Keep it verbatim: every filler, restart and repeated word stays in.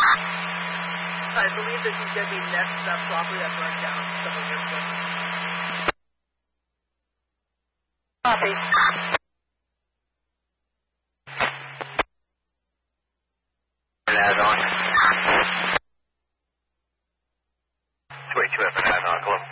I believe this is going to be next uh, property that burned down several years ago. Copy. Add on. Switch weapon, add on, close.